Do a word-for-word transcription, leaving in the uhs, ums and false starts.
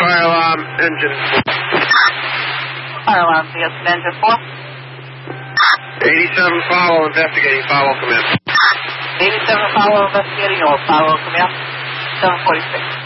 Fire alarm, engine four. Fire alarm, C S engine four. eighty-seven follow, investigating, follow, come in. eighty-seven follow, investigating, or follow, come in. seven forty-six.